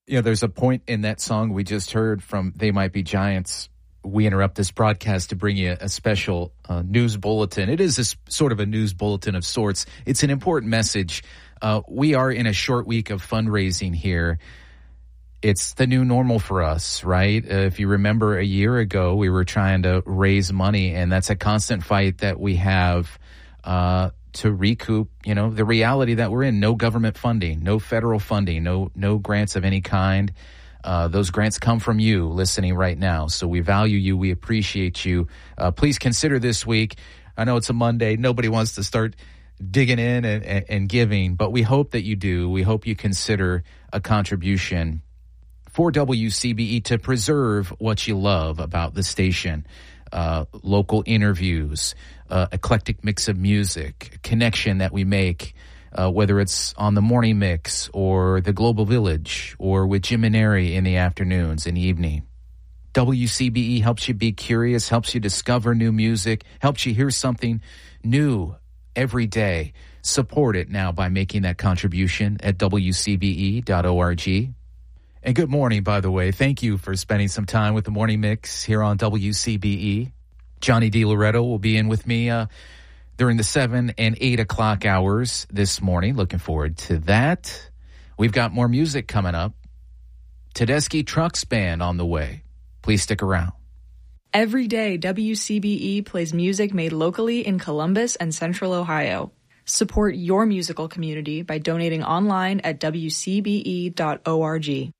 There's a point in that song we just heard from They Might Be Giants. We interrupt this broadcast to bring you a special news bulletin. It is sort of a news bulletin of sorts. It's an important message. We are in a short week of fundraising here. It's the new normal for us, right? If you remember a year ago, we were trying to raise money, and that's a constant fight that we have to recoup, the reality that we're in. No government funding, no federal funding, no grants of any kind. Those grants come from you listening right now. So we value you. We appreciate you. Please consider this week. I know it's a Monday. Nobody wants to start digging in and giving, but we hope that you do. We hope you consider a contribution for WCBE to preserve what you love about the station. Local interviews, eclectic mix of music, connection that we make, whether it's on the morning mix or the Global Village or with Jim and Ari in the afternoons and evening. WCBE helps you be curious, helps you discover new music, helps you hear something new every day. Support it now by making that contribution at WCBE.org. And good morning, by the way. Thank you for spending some time with the Morning Mix here on WCBE. Johnny DiLoretto will be in with me during the 7 and 8 o'clock hours this morning. Looking forward to that. We've got more music coming up. Tedeschi Trucks Band on the way. Please stick around. Every day, WCBE plays music made locally in Columbus and Central Ohio. Support your musical community by donating online at WCBE.org.